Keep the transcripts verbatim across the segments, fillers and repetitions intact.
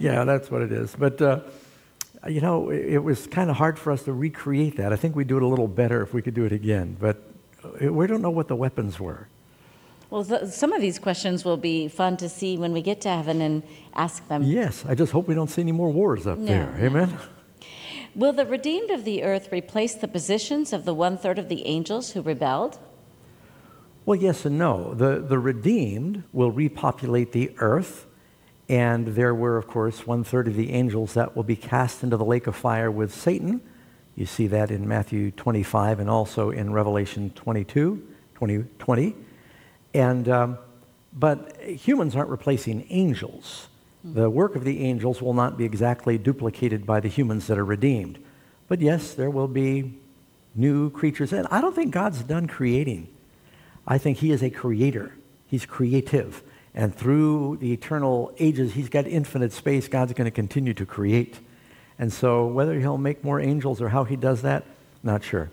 Yeah, that's what it is. But, uh, you know, it, it was kind of hard for us to recreate that. I think we'd do it a little better if we could do it again. But uh, we don't know what the weapons were. Well, th- some of these questions will be fun to see when we get to heaven and ask them. Yes, I just hope we don't see any more wars up No, there. no. Amen? Will the redeemed of the earth replace the positions of the one-third of the angels who rebelled? Well, yes and no. The, the redeemed will repopulate the earth, and there were, of course, one-third of the angels that will be cast into the lake of fire with Satan. You see that in Matthew twenty-five and also in Revelation twenty-two, twenty, twenty. And, um, but humans aren't replacing angels. The work of the angels will not be exactly duplicated by the humans that are redeemed. But yes, there will be new creatures. And I don't think God's done creating. I think he is a creator. He's creative. And through the eternal ages, he's got infinite space. God's going to continue to create. And so whether he'll make more angels or how he does that, not sure.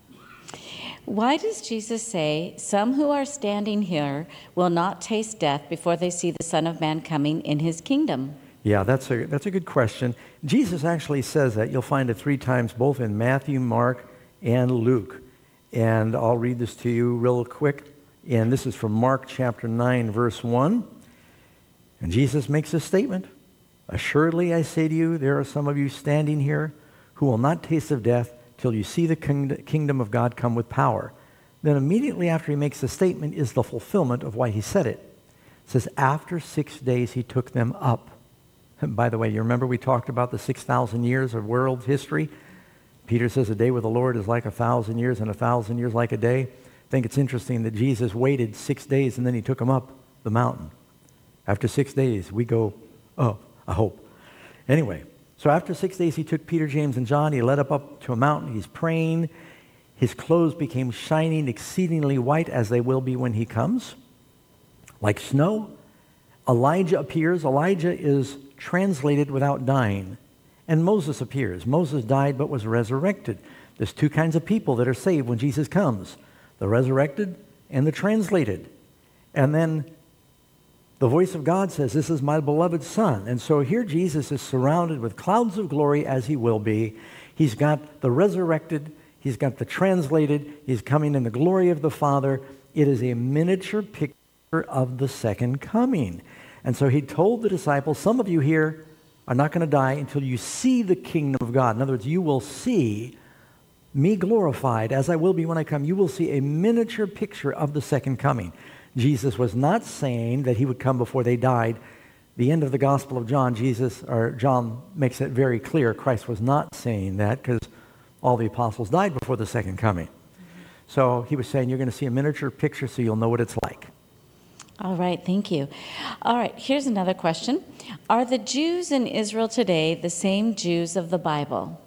Why does Jesus say, some who are standing here will not taste death before they see the Son of Man coming in his kingdom? Yeah, that's a, that's a good question. Jesus actually says that. You'll find it three times, both in Matthew, Mark, and Luke. And I'll read this to you real quick. And this is from Mark chapter nine, verse one. And Jesus makes a statement. Assuredly, I say to you, there are some of you standing here who will not taste of death till you see the kingdom of God come with power. Then immediately after he makes the statement is the fulfillment of why he said it. It says, after six days he took them up. And by the way, you remember we talked about the six thousand years of world history? Peter says a day with the Lord is like a thousand years and a thousand years like a day. I think it's interesting that Jesus waited six days and then he took them up the mountain. After six days, we go, oh, I hope. Anyway, so after six days, he took Peter, James, and John. He led up up to a mountain. He's praying. His clothes became shining, exceedingly white, as they will be when he comes, like snow. Elijah appears. Elijah is translated without dying. And Moses appears. Moses died but was resurrected. There's two kinds of people that are saved when Jesus comes, the resurrected and the translated. And then the voice of God says, this is my beloved Son. And so here Jesus is surrounded with clouds of glory, as he will be. He's got the resurrected. He's got the translated. He's coming in the glory of the Father. It is a miniature picture of the second coming. And so he told the disciples, some of you here are not going to die until you see the kingdom of God. In other words, you will see me glorified as I will be when I come. You will see a miniature picture of the second coming. Jesus was not saying that he would come before they died. The end of the Gospel of John, Jesus, or John makes it very clear Christ was not saying that because all the apostles died before the second coming. Mm-hmm. So he was saying you're going to see a miniature picture so you'll know what it's like. All right, thank you. All right, here's another question. Are the Jews in Israel today the same Jews of the Bible?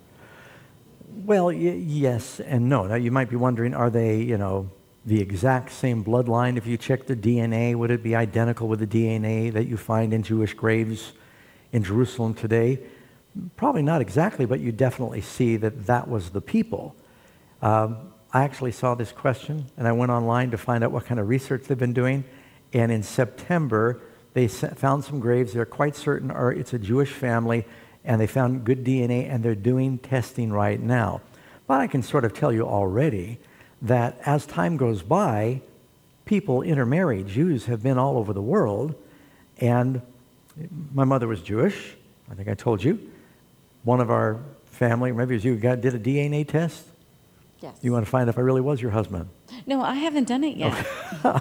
Well, y- yes and no. Now you might be wondering, are they, you know, the exact same bloodline? If you check the D N A, would it be identical with the D N A that you find in Jewish graves in Jerusalem today? Probably not exactly, but you definitely see that that was the people. Um, I actually saw this question, and I went online to find out what kind of research they've been doing. And in September, they found some graves they're quite certain are it's a Jewish family, and they found good D N A, and they're doing testing right now. But I can sort of tell you already that as time goes by, people intermarry. Jews have been all over the world, and my mother was Jewish. I think I told you. One of our family, maybe it was you, got, did a D N A test? Yes. You want to find out if I really was your husband? No, I haven't done it yet. Okay.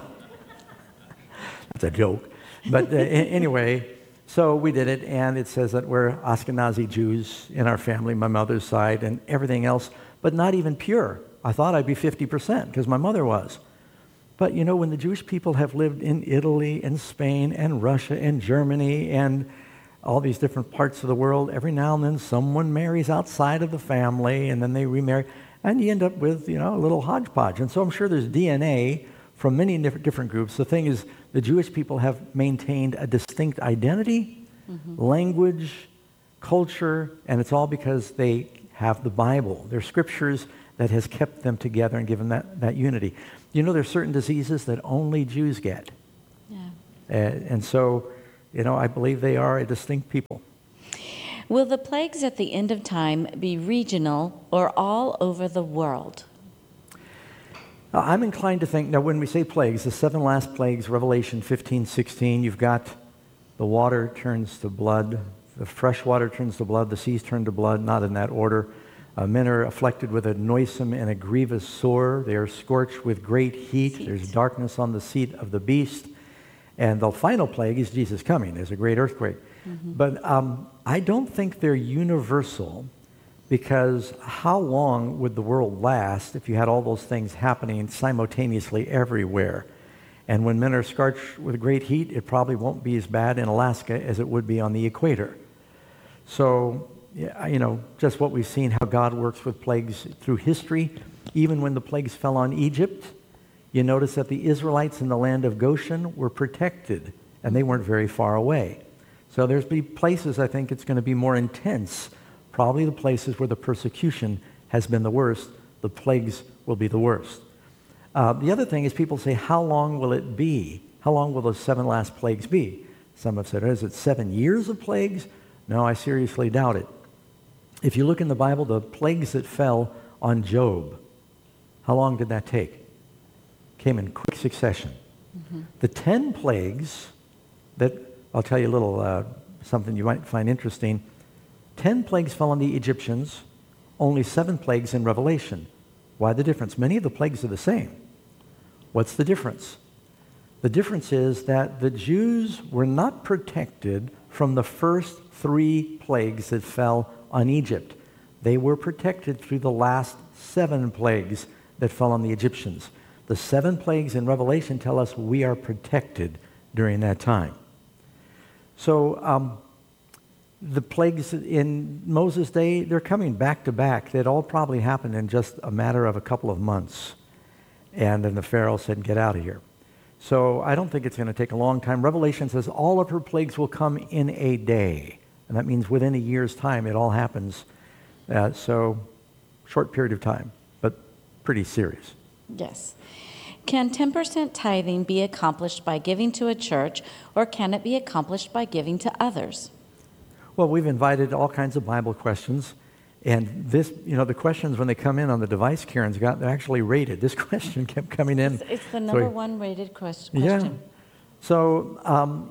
That's a joke. But uh, anyway, so we did it, and it says that we're Ashkenazi Jews in our family, my mother's side, and everything else, but not even pure. I thought I'd be fifty percent because my mother was. But you know, when the Jewish people have lived in Italy and Spain and Russia and Germany and all these different parts of the world, every now and then someone marries outside of the family and then they remarry, and you end up with, you know, a little hodgepodge. And so I'm sure there's D N A from many different, different groups. The thing is, the Jewish people have maintained a distinct identity, mm-hmm. language, culture, and it's all because they have the Bible. They're scriptures that has kept them together and given that, that unity. You know, there's certain diseases that only Jews get. Yeah. Uh, and so You know, I believe they are a distinct people. Will the plagues at the end of time be regional or all over the world? Uh, I'm inclined to think, now when we say plagues, the seven last plagues, Revelation fifteen, sixteen, you've got the water turns to blood, the fresh water turns to blood, the seas turn to blood, not in that order. Uh, men are afflicted with a noisome and a grievous sore. They are scorched with great heat. Heat. There's darkness on the seat of the beast. And the final plague is Jesus coming. There's a great earthquake. Mm-hmm. But um, I don't think they're universal, because how long would the world last if you had all those things happening simultaneously everywhere? And when men are scorched with great heat, it probably won't be as bad in Alaska as it would be on the equator. So, yeah, you know, just what we've seen, how God works with plagues through history. Even when the plagues fell on Egypt, you notice that the Israelites in the land of Goshen were protected, and they weren't very far away. So there's be places I think it's going to be more intense. Probably the places where the persecution has been the worst, the plagues will be the worst. Uh, the other thing is, people say, how long will it be? How long will those seven last plagues be? Some have said, is it seven years of plagues? No, I seriously doubt it. If you look in the Bible, the plagues that fell on Job, how long did that take? Came in quick succession. Mm-hmm. The ten plagues that, I'll tell you a little uh, something you might find interesting. Ten plagues fell on the Egyptians, only seven plagues in Revelation. Why the difference? Many of the plagues are the same. What's the difference? The difference is that the Jews were not protected from the first three plagues that fell on Egypt. They were protected through the last seven plagues that fell on the Egyptians. The seven plagues in Revelation tell us we are protected during that time. So um, the plagues in Moses' day, they're coming back to back. They'd all probably happened in just a matter of a couple of months. And then the Pharaoh said, get out of here. So I don't think it's going to take a long time. Revelation says all of her plagues will come in a day. And that means within a year's time it all happens. Uh, so short period of time, but pretty serious. Yes. Can ten percent tithing be accomplished by giving to a church, or can it be accomplished by giving to others? Well, we've invited all kinds of Bible questions. And this, you know, the questions when they come in on the device Karen's got, they're actually rated. This question kept coming in. It's, it's the number so, one rated quest- yeah. question. So um,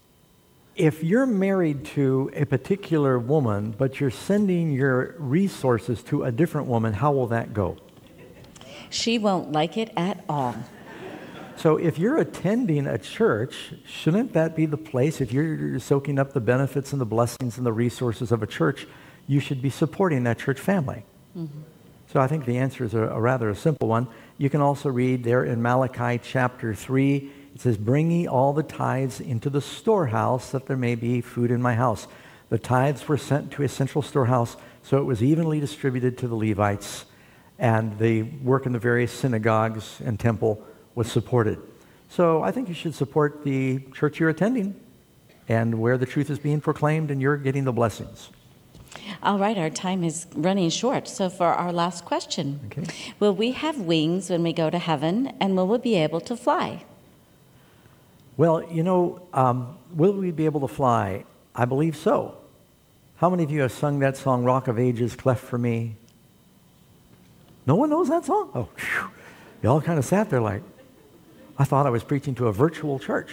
if you're married to a particular woman, but you're sending your resources to a different woman, how will that go? She won't like it at all. So if you're attending a church, shouldn't that be the place? If you're soaking up the benefits and the blessings and the resources of a church, you should be supporting that church family. Mm-hmm. So I think the answer is a, a rather a simple one. You can also read there in Malachi chapter three, it says, bring ye all the tithes into the storehouse, that there may be food in my house. The tithes were sent to a central storehouse, so it was evenly distributed to the Levites, and the work in the various synagogues and temple was supported. So I think you should support the church you're attending and where the truth is being proclaimed and you're getting the blessings. All right, our time is running short. So for our last question, Okay. Will we have wings when we go to heaven, and will we be able to fly? Well, you know, um, will we be able to fly? I believe so. How many of you have sung that song, Rock of Ages, Cleft for Me? No one knows that song? Oh, phew. You all kind of sat there like, I thought I was preaching to a virtual church.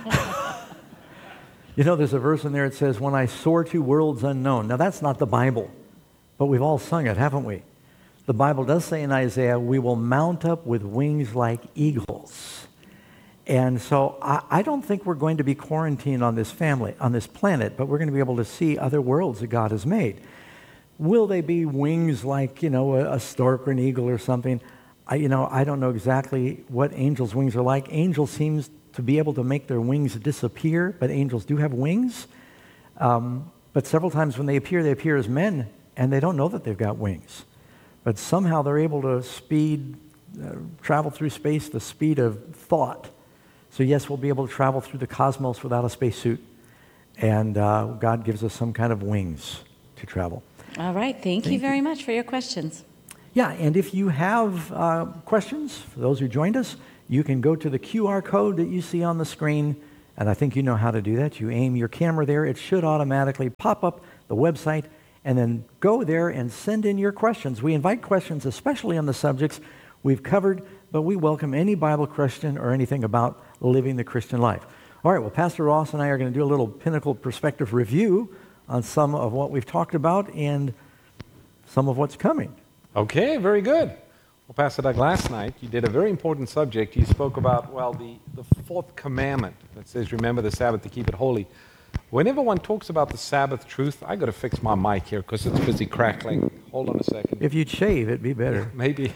You know, there's a verse in there that says, when I soar to worlds unknown. Now, that's not the Bible, but we've all sung it, haven't we? The Bible does say in Isaiah, we will mount up with wings like eagles. And so I, I don't think we're going to be quarantined on this family, on this planet, but we're going to be able to see other worlds that God has made. Will they be wings like, you know, a, a stork or an eagle or something? I, you know, I don't know exactly what angels' wings are like. Angels seems to be able to make their wings disappear, but angels do have wings. Um, but several times when they appear, they appear as men, and they don't know that they've got wings. But somehow they're able to speed, uh, travel through space the speed of thought. So yes, we'll be able to travel through the cosmos without a spacesuit, and uh, God gives us some kind of wings to travel. All right, thank, thank you very you. much for your questions. Yeah, and if you have uh, questions, for those who joined us, you can go to the Q R code that you see on the screen, And I think you know how to do that. You aim your camera there. It should automatically pop up the website, and then go there and send in your questions. We invite questions, especially on the subjects we've covered, but we welcome any Bible question or anything about living the Christian life. All right, well, Pastor Ross and I are going to do a little Pinnacle Perspective review on some of what we've talked about and some of what's coming. Okay, very good. Well, Pastor Doug, last night you did a very important subject. You spoke about, well, the, the fourth commandment that says, remember the Sabbath to keep it holy. Whenever one talks about the Sabbath truth, I got to fix my mic here because it's busy crackling. Hold on a second. If you'd shave, it'd be better. Maybe.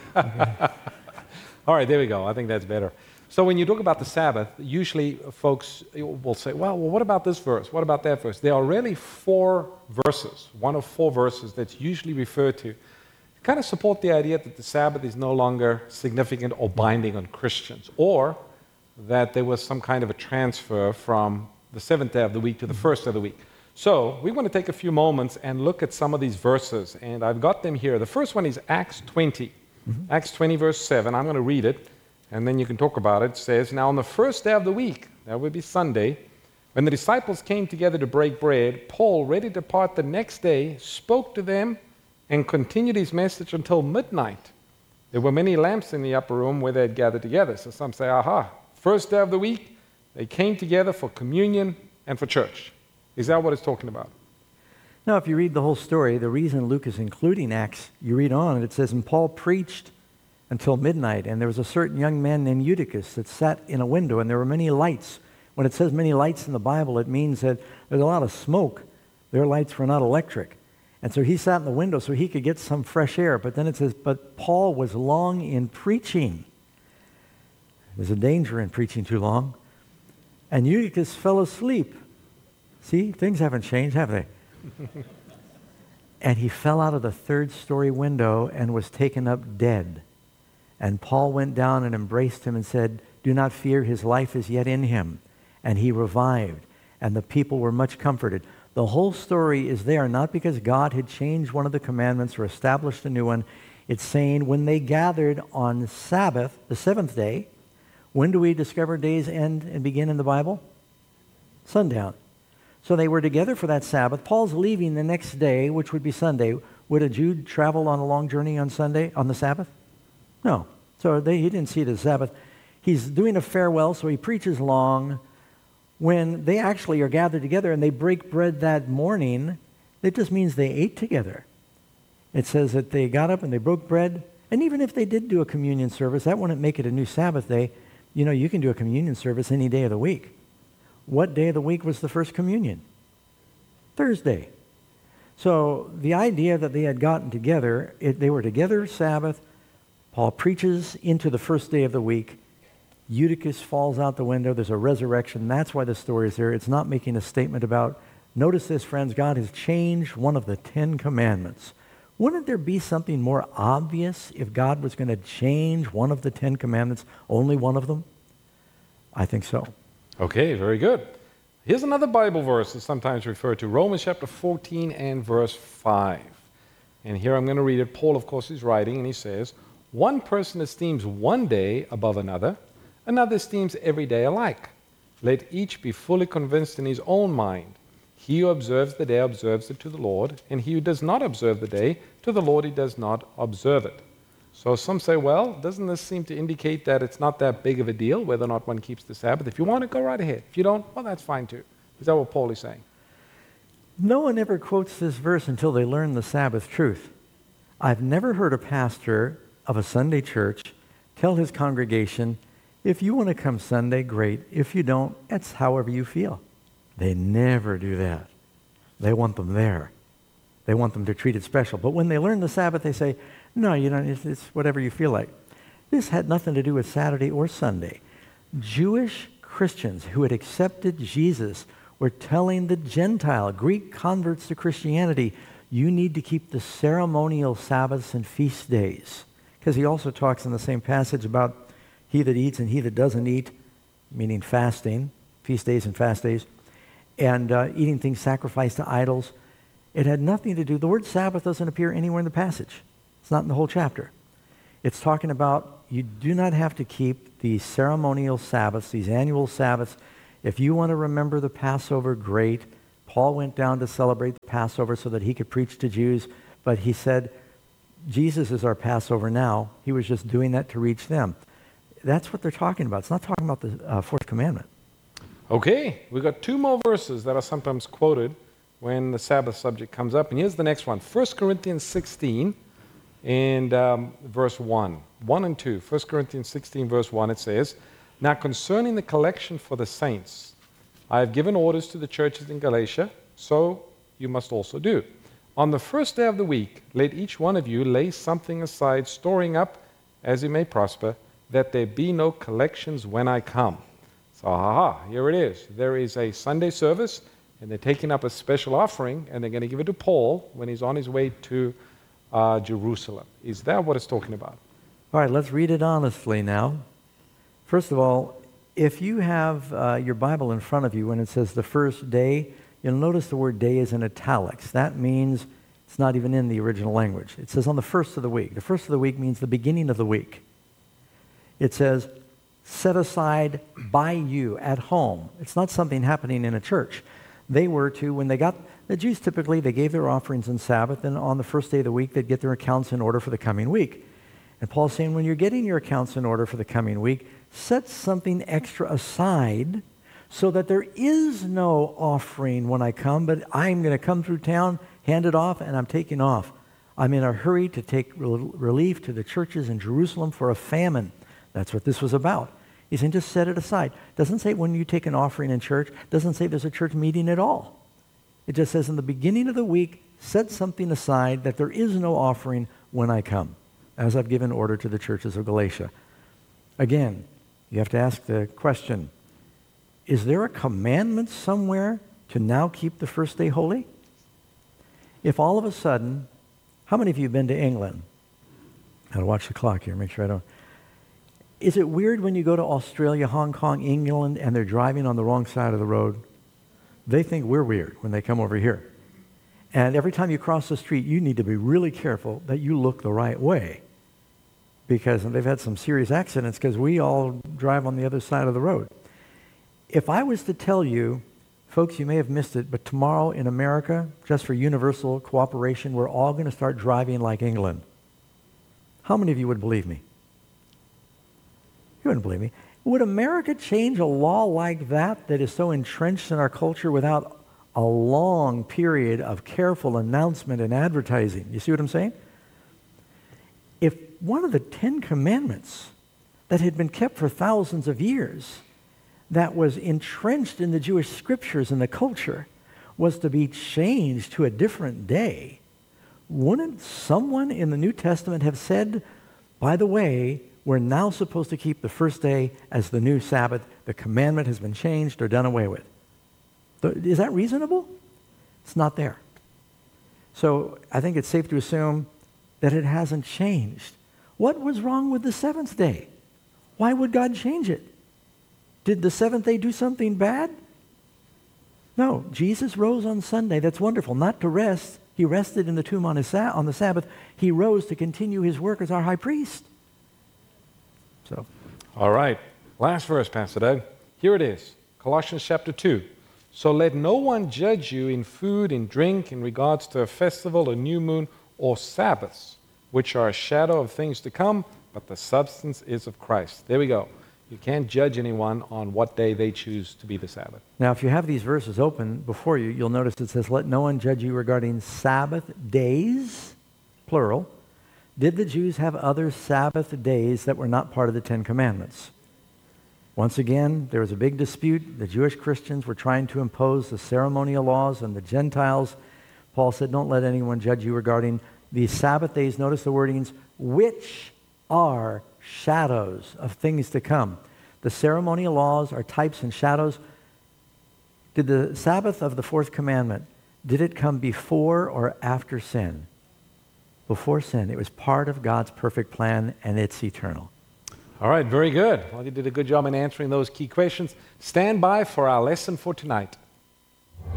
All right, there we go. I think that's better. So when you talk about the Sabbath, usually folks will say, well, well, what about this verse? What about that verse? There are really four verses, one of four verses that's usually referred to, kind of support the idea that the Sabbath is no longer significant or binding on Christians, or that there was some kind of a transfer from the seventh day of the week to the first of the week. So we want to take a few moments and look at some of these verses, and I've got them here. The first one is Acts twenty. Mm-hmm. Acts twenty, verse seven. I'm going to read it, and then you can talk about it. It says, now on the first day of the week, that would be Sunday, when the disciples came together to break bread, Paul, ready to depart the next day, spoke to them and continued his message until midnight. There were many lamps in the upper room where they had gathered together. So some say, aha, first day of the week, they came together for communion and for church. Is that what it's talking about? Now, if you read the whole story, the reason Luke is including Acts, you read on, and it says, and Paul preached until midnight, and there was a certain young man named Eutychus that sat in a window, and there were many lights. When it says many lights in the Bible, it means that there's a lot of smoke. Their lights were not electric. And so he sat in the window so he could get some fresh air. But then it says, but Paul was long in preaching. There's a danger in preaching too long. And Eutychus fell asleep. See, things haven't changed, have they? And he fell out of the third story window and was taken up dead. And Paul went down and embraced him and said, do not fear, his life is yet in him. And he revived, and the people were much comforted. The whole story is there not because God had changed one of the commandments or established a new one. It's saying when they gathered on Sabbath, the seventh day, when do we discover days end and begin in the Bible? Sundown. So they were together for that Sabbath. Paul's leaving the next day, which would be Sunday. Would a Jew travel on a long journey on Sunday, on the Sabbath? No. So they, he didn't see it as Sabbath. He's doing a farewell, so he preaches long. When they actually are gathered together and they break bread that morning, it just means they ate together. It says that they got up and they broke bread. And even if they did do a communion service, that wouldn't make it a new Sabbath day. You know, you can do a communion service any day of the week. What day of the week was the first communion? Thursday. So the idea that they had gotten together, it, they were together Sabbath. Paul preaches into the first day of the week. Eutychus falls out the window. There's a resurrection. That's why the story is there. It's not making a statement about, notice this, friends, God has changed one of the Ten Commandments. Wouldn't there be something more obvious if God was going to change one of the Ten Commandments, only one of them? I think so. Okay, very good. Here's another Bible verse that's sometimes referred to, Romans chapter fourteen and verse five. And here I'm going to read it. Paul, of course, is writing, and he says, one person esteems one day above another, another esteems every day alike. Let each be fully convinced in his own mind. He who observes the day observes it to the Lord, and he who does not observe the day, to the Lord he does not observe it. So some say, well, doesn't this seem to indicate that it's not that big of a deal whether or not one keeps the Sabbath? If you want to, go right ahead. If you don't, well, that's fine too. Is that what Paul is saying? No one ever quotes this verse until they learn the Sabbath truth. I've never heard a pastor of a Sunday church tell his congregation, if you want to come Sunday, great. If you don't, it's however you feel. They never do that. They want them there. They want them to treat it special. But when they learn the Sabbath, they say, no, you don't, it's, it's whatever you feel like. This had nothing to do with Saturday or Sunday. Jewish Christians who had accepted Jesus were telling the Gentile, Greek converts to Christianity, you need to keep the ceremonial Sabbaths and feast days. Because he also talks in the same passage about he that eats and he that doesn't eat, meaning fasting, feast days and fast days, and uh, eating things sacrificed to idols. It had nothing to do, the word Sabbath doesn't appear anywhere in the passage. It's not in the whole chapter. It's talking about you do not have to keep these ceremonial Sabbaths, these annual Sabbaths. If you want to remember the Passover, great. Paul went down to celebrate the Passover so that he could preach to Jews, but he said, Jesus is our Passover now. He was just doing that to reach them. That's what they're talking about. It's not talking about the uh, fourth commandment. Okay, we've got two more verses that are sometimes quoted when the Sabbath subject comes up. And here's the next one, First Corinthians sixteen and um, verse one. one and two. First Corinthians sixteen, verse one, it says, "Now concerning the collection for the saints, I have given orders to the churches in Galatia, so you must also do. On the first day of the week, let each one of you lay something aside, storing up as he may prosper, that there be no collections when I come." So, ha-ha, here it is. There is a Sunday service, and they're taking up a special offering, and they're going to give it to Paul when he's on his way to uh, Jerusalem. Is that what it's talking about? All right, let's read it honestly now. First of all, if you have uh, your Bible in front of you when it says the first day, you'll notice the word day is in italics. That means it's not even in the original language. It says on the first of the week. The first of the week means the beginning of the week. It says set aside by you at home. It's not something happening in a church. They were to, when they got, the Jews typically, they gave their offerings on Sabbath, and on the first day of the week, they'd get their accounts in order for the coming week. And Paul's saying, when you're getting your accounts in order for the coming week, set something extra aside so that there is no offering when I come, but I'm going to come through town, hand it off, and I'm taking off. I'm in a hurry to take relief to the churches in Jerusalem for a famine. That's what this was about. He's saying just set it aside. Doesn't say when you take an offering in church. Doesn't say there's a church meeting at all. It just says in the beginning of the week, set something aside that there is no offering when I come, as I've given order to the churches of Galatia. Again, you have to ask the question, is there a commandment somewhere to now keep the first day holy? If all of a sudden, how many of you have been to England? I'll watch the clock here, make sure I don't. Is it weird when you go to Australia, Hong Kong, England, and they're driving on the wrong side of the road? They think we're weird when they come over here. And every time you cross the street, you need to be really careful that you look the right way, because they've had some serious accidents because we all drive on the other side of the road. If I was to tell you, folks, you may have missed it, but tomorrow in America, just for universal cooperation, we're all going to start driving like England. How many of you would believe me? You wouldn't believe me. Would America change a law like that that is so entrenched in our culture without a long period of careful announcement and advertising? You see what I'm saying? If one of the Ten Commandments that had been kept for thousands of years, that was entrenched in the Jewish scriptures and the culture, was to be changed to a different day, wouldn't someone in the New Testament have said, by the way, we're now supposed to keep the first day as the new Sabbath. The commandment has been changed or done away with. Is that reasonable? It's not there. So I think it's safe to assume that it hasn't changed. What was wrong with the seventh day? Why would God change it? Did the seventh day do something bad? No, Jesus rose on Sunday. That's wonderful. Not to rest. He rested in the tomb on, his sa- on the Sabbath. He rose to continue his work as our high priest. So, all right. Last verse, Pastor Doug. Here it is. Colossians chapter two. "So let no one judge you in food and drink in regards to a festival, a new moon, or Sabbaths, which are a shadow of things to come, but the substance is of Christ." There we go. You can't judge anyone on what day they choose to be the Sabbath. now if you have these verses open before you, you'll notice it says, let no one judge you regarding Sabbath days, plural. Did the Jews have other Sabbath days that were not part of the Ten Commandments? Once again, there was a big dispute. The Jewish Christians were trying to impose the ceremonial laws on the Gentiles. Paul said, don't let anyone judge you regarding the Sabbath days. Notice the wordings, which are shadows of things to come. The ceremonial laws are types and shadows. Did the Sabbath of the fourth commandment, did it come before or after sin? Before sin. It was part of God's perfect plan, and it's eternal. All right, very good. Well, you did a good job in answering those key questions. Stand by for our lesson for tonight.